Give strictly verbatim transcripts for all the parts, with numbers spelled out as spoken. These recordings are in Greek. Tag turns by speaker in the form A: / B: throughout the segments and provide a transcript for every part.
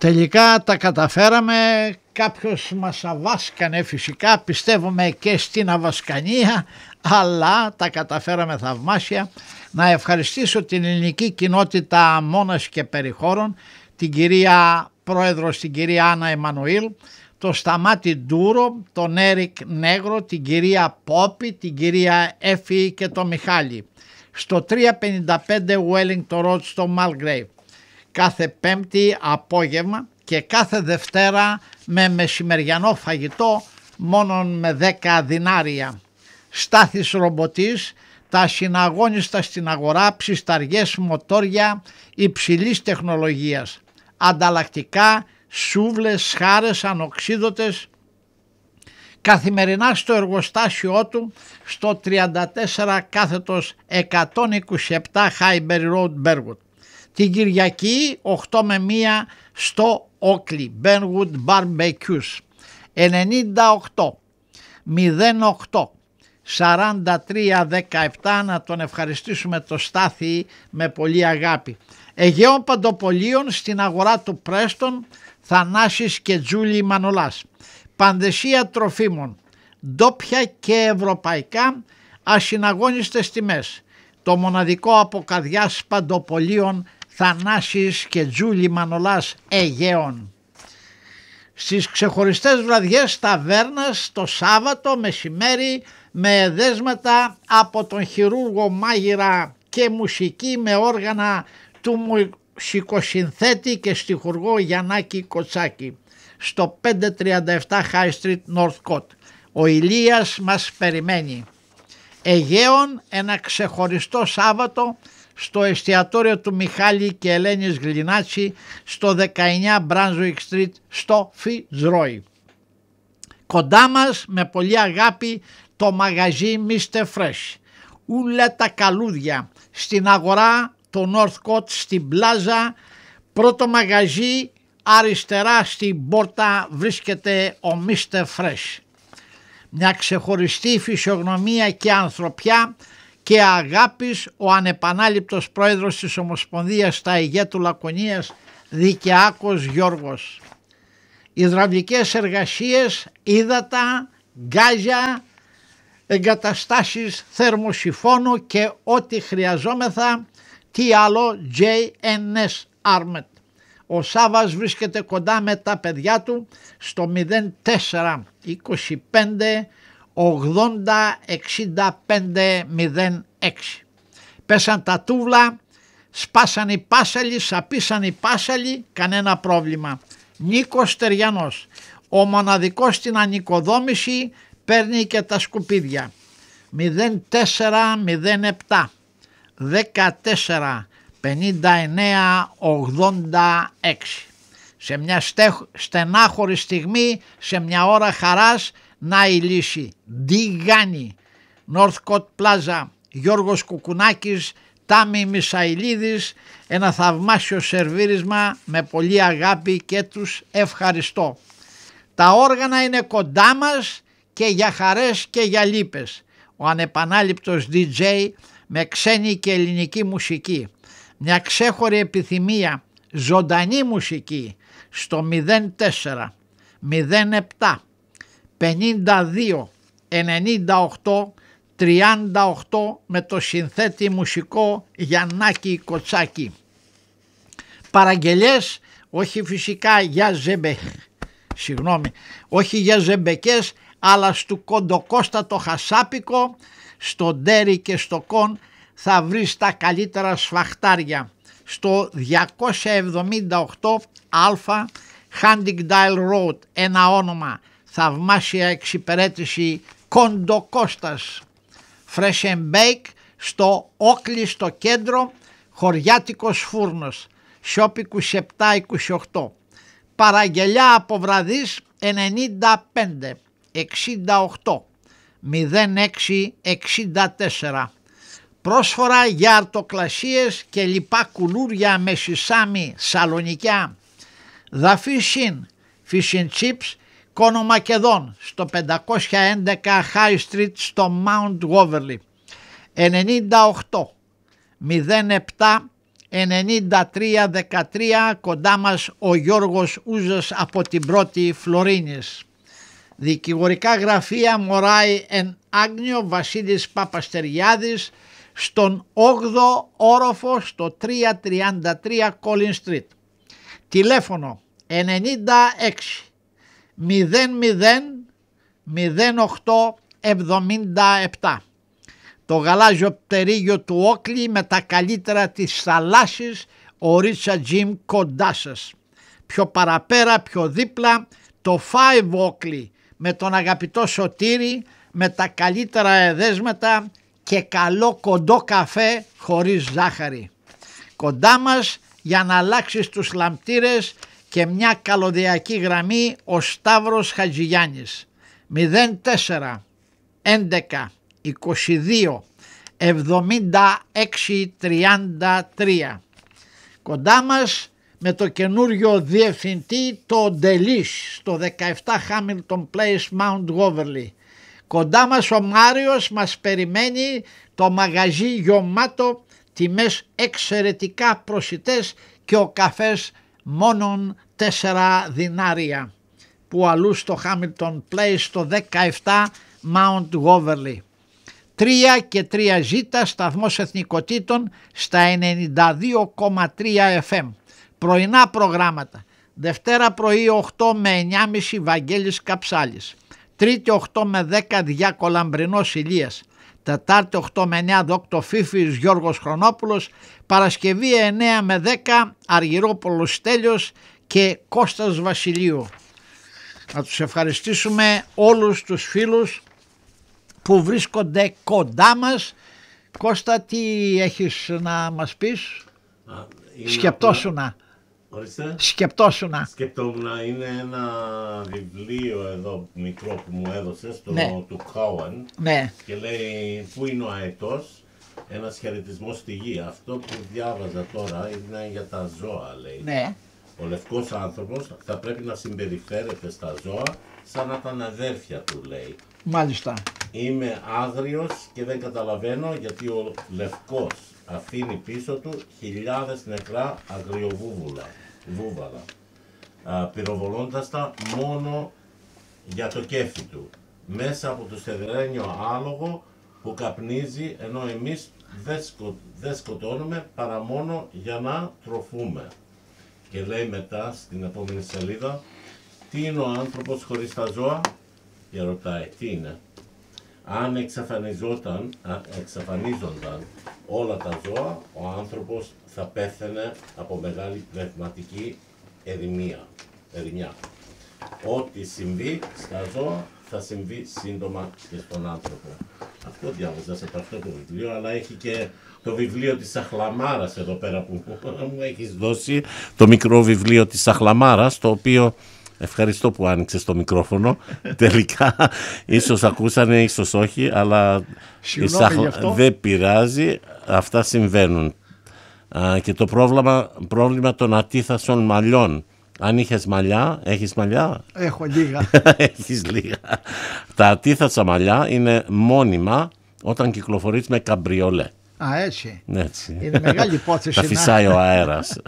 A: Τελικά τα καταφέραμε, κάποιος μας αβάσκανε φυσικά, πιστεύουμε και στην αβασκανία, αλλά τα καταφέραμε θαυμάσια. Να ευχαριστήσω την ελληνική κοινότητα Μόνας και Περιχώρων, την κυρία Πρόεδρο, την κυρία Άννα Εμμανουήλ, το Σταμάτη Ντούρο, τον Έρικ Νέγρο, την κυρία Πόπη, την κυρία Έφη και τον Μιχάλη. Στο τριακόσια πενήντα πέντε Wellington Road στο Malgrave. Κάθε Πέμπτη απόγευμα και κάθε Δευτέρα με μεσημεριανό φαγητό μόνον με δέκα δινάρια. Στάθης ρομποτής, τα συναγώνιστα στην αγορά, ψισταριές, μοτόρια υψηλής τεχνολογίας, ανταλλακτικά, σούβλες, χάρες, ανοξίδωτες, καθημερινά στο εργοστάσιό του στο τριάντα τέσσερα κάθετος εκατόν είκοσι επτά Highbury Road, Berwood. Την Κυριακή οκτώ με μία στο Oakley, Benwood Barbecues. ενενήντα οκτώ μηδέν οκτώ σαράντα τρία δεκαεπτά, να τον ευχαριστήσουμε το Στάθη με πολύ αγάπη. Αιγαίων Παντοπολίων στην αγορά του Πρέστον, Θανάσης και Τζούλη Μανολάς. Πανδεσία τροφίμων, ντόπια και ευρωπαϊκά, ασυναγώνιστες τιμές. Το μοναδικό από καρδιάς Παντοπολίων, Θανάσης και Τζούλη Μανολάς Αιγαίων. Στις ξεχωριστές βραδιές ταβέρνας το Σάββατο μεσημέρι με δέσματα από τον χειρούργο μάγειρα και μουσική με όργανα του μουσικοσυνθέτη και στιχουργό Γιαννάκη Κοτσάκη στο πεντακόσια τριάντα επτά High Street Northcote. Ο Ηλίας μας περιμένει. Αιγαίων ένα ξεχωριστό Σάββατο στο εστιατόριο του Μιχάλη και Ελένης Γλινάτσι στο δεκαεννιά Brunswick Street στο Fitzroy. Κοντά μας με πολύ αγάπη το μαγαζί μίστερ Fresh. Ούλα τα καλούδια στην αγορά το Northcote στην Πλάζα. Πρώτο μαγαζί αριστερά στην πόρτα βρίσκεται ο μίστερ Fresh. Μια ξεχωριστή φυσιογνωμία και ανθρωπιά και αγάπης ο ανεπανάληπτος πρόεδρος της Ομοσπονδίας στα Αιγαίτου Λακωνίας Δικαιάκος Γιώργος. Υδραυλικές εργασίες, ύδατα, γκάζια, εγκαταστάσεις θερμοσυφώνου και ό,τι χρειαζόμεθα, τι άλλο, τζέι εν ες Armet. Ο Σάβας βρίσκεται κοντά με τα παιδιά του στο μηδέν τέσσερα είκοσι πέντε ογδόντα εξήντα πέντε μηδέν έξι. Πέσαν τα τούβλα, σπάσαν οι πάσαλοι, σαπίσαν οι πάσαλοι, κανένα πρόβλημα. Νίκος Τεριανός, ο μοναδικός στην ανοικοδόμηση, παίρνει και τα σκουπίδια. μηδέν τέσσερα μηδέν επτά δεκατέσσερα πενήντα εννέα ογδόντα έξι. Σε μια στενάχωρη στιγμή, σε μια ώρα χαράς, να η λύση. Ντιγάνι, Northcote Plaza, Γιώργος Κουκουνάκης, Τάμι Μισαηλίδης, ένα θαυμάσιο σερβίρισμα με πολύ αγάπη και τους ευχαριστώ. Τα όργανα είναι κοντά μας και για χαρές και για λύπες. Ο ανεπανάληπτος ντι τζέι με ξένη και ελληνική μουσική. Μια ξέχωρη επιθυμία, ζωντανή μουσική στο μηδέν τέσσερα μηδέν επτά πενήντα δύο ενενήντα οκτώ τριάντα οκτώ με το συνθέτη μουσικό Γιαννάκη Κοτσάκη. Παραγγελιές, όχι φυσικά για ζεμπε, συγγνώμη, όχι για ζεμπεκές, αλλά στο Κοντοκώστα το Χασάπικο, στο Ντέρι και στο Κον θα βρεις τα καλύτερα σφαχτάρια. Στο διακόσια εβδομήντα οκτώ Α Huntingdale Road, ένα όνομα, θαυμάσια εξυπηρέτηση Κοντοκώστας. Fresh and Bake στο Oakley στο κέντρο, χωριάτικος φούρνος, Shop είκοσι επτά είκοσι οκτώ. Παραγγελιά από βραδείς ενενήντα πέντε εξήντα οκτώ μηδέν έξι εξήντα τέσσερα. Πρόσφορα για αρτοκλασίες και λοιπά κουλούρια με σισάμι σαλονικιά. Δαφή Συν, Fish and Chips, Κόνο Μακεδόν στο πεντακόσια έντεκα High Street στο Mount Waverly. ενενήντα οκτώ μηδέν επτά ενενήντα τρία δεκατρία, κοντά μας ο Γιώργος Ούζος από την Πρώτη Φλωρίνης. Δικηγορικά γραφεία Μωράη εν Άγνιο, Βασίλης Παπαστεριάδης, στον όγδοο όροφο στο τριακόσια τριάντα τρία Collins Street. Τηλέφωνο ενενήντα έξι μηδέν μηδέν μηδέν οκτώ εβδομήντα επτά. Το γαλάζιο πτερίγιο του Όκλι με τα καλύτερα της θαλάσσης, ο Ρίτσα Τζιμ κοντά σας. Πιο παραπέρα, πιο δίπλα, το Five Όκλι με τον αγαπητό Σωτήρη, με τα καλύτερα εδέσματα και καλό κοντό καφέ χωρίς ζάχαρη. Κοντά μας για να αλλάξεις τους λαμπτήρες και μια καλωδιακή γραμμή, ο Σταύρος Χατζηγιάννης. μηδέν τέσσερα έντεκα είκοσι δύο εβδομήντα έξι τριάντα τρία. Κοντά μας με το καινούριο διευθυντή, το Ντελίς, στο δεκαεπτά Hamilton Place, Mount Waverly. Κοντά μας ο Μάριος μας περιμένει, το μαγαζί γεμάτο, τιμές εξαιρετικά προσιτές και ο καφές μόνον τέσσερα δινάρια, που αλλού στο Hamilton Place στο δεκαεπτά Mount Waverly. Τρία και τρία ζήτα, σταθμός εθνικοτήτων στα ενενήντα δύο κόμμα τρία εφ εμ. Πρωινά προγράμματα. Δευτέρα πρωί οκτώ με εννιά και μισή Βαγγέλης Καψάλης. Τρίτη οκτώ με δέκα Διάκο Λαμπρινός Ηλίας. Τετάρτη οκτώ με εννιά Δόκτω Φίφης Γιώργος Χρονόπουλος. Παρασκευή εννιά με δέκα Αργυρόπουλος Στέλιος και Κώστας Βασιλείου. Να τους ευχαριστήσουμε όλους τους φίλους που βρίσκονται κοντά μας. Κώστα, τι έχεις να μας πεις? Σκεπτόσουνα.
B: Ορίστε.
A: Σκεπτόσουνα.
B: Σκεπτόμουν, είναι ένα βιβλίο εδώ μικρό που μου έδωσες, το,
A: ναι.
B: του Cowan,
A: ναι.
B: και λέει πού είναι ο αετός, ένας χαιρετισμός στη γη. Αυτό που διάβαζα τώρα είναι για τα ζώα, λέει.
A: Ναι.
B: Ο λευκός άνθρωπος θα πρέπει να συμπεριφέρεται στα ζώα σαν να ήταν αδέρφια του, λέει.
A: Μάλιστα.
B: Είμαι άγριος και δεν καταλαβαίνω γιατί ο λευκός αφήνει πίσω του χιλιάδες νεκρά αγριοβούβουλα, βούβαλα, α, πυροβολώντας τα μόνο για το κέφι του, μέσα από το σιδερένιο άλογο που καπνίζει, ενώ εμείς δεν, σκο, δεν σκοτώνουμε παρά μόνο για να τροφούμε. Και λέει μετά στην επόμενη σελίδα, τι είναι ο άνθρωπος χωρίς τα ζώα? Και ρωτάει, τι είναι? Αν εξαφανιζόταν, εξαφανίζονταν όλα τα ζώα, ο άνθρωπος θα πέθαινε από μεγάλη πνευματική ερημία, ερημιά. Ό,τι συμβεί στα ζώα θα συμβεί σύντομα και στον άνθρωπο. Αυτό διάβαζα σε αυτό το βιβλίο, αλλά έχει και το βιβλίο της Σαχλαμάρας εδώ πέρα που μου έχεις δώσει, το μικρό βιβλίο της Σαχλαμάρας, το οποίο... Ευχαριστώ που άνοιξες το μικρόφωνο. Τελικά ίσως ακούσανε, ίσως όχι, αλλά σαχλ... δεν πειράζει, αυτά συμβαίνουν. Α, και το πρόβλημα, πρόβλημα των ατίθασων μαλλιών. Αν είχες μαλλιά, έχεις μαλλιά?
A: Έχω λίγα.
B: Έχεις λίγα. Τα ατίθασα μαλλιά είναι μόνιμα όταν κυκλοφορείς με καμπριολέ.
A: Α, έτσι.
B: έτσι.
A: Είναι μεγάλη υπόθεση.
B: Τα φυσάει ο αέρας.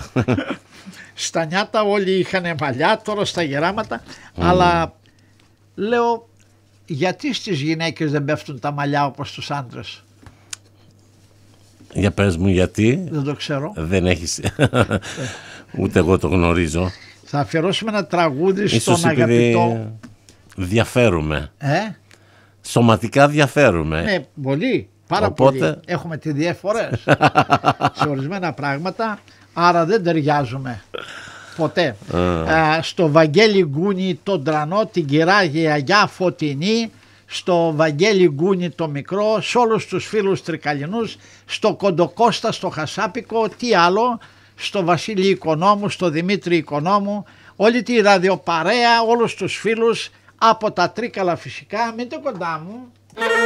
A: Στα νιάτα όλοι είχαν μαλλιά, τώρα στα γεράματα, mm. αλλά λέω, γιατί στις γυναίκες δεν πέφτουν τα μαλλιά όπως στους άντρες?
B: Για πες μου γιατί.
A: Δεν το ξέρω.
B: Δεν έχεις, ούτε εγώ το γνωρίζω.
A: Θα αφιερώσουμε ένα τραγούδι
B: ίσως
A: στον αγαπητό...
B: διαφέρουμε.
A: Ε?
B: Σωματικά διαφέρουμε.
A: Ναι, πολύ, πάρα
B: Οπότε...
A: πολύ. Έχουμε τη διαφορές σε ορισμένα πράγματα. Άρα δεν ταιριάζουμε ποτέ. Uh. Α, στο Βαγγέλη Γκούνι τον τρανό, την κυράγια Αγιά Φωτεινή, στο Βαγγέλη Γκούνι το μικρό, σε όλους τους φίλους Τρικαλινούς, στο Κοντοκώστα, στο Χασάπικο, τι άλλο, στο Βασίλη Οικονόμου, στο Δημήτρη Οικονόμου, όλη τη ραδιοπαρέα, όλους τους φίλους από τα Τρίκαλα φυσικά, μείνετε κοντά μου.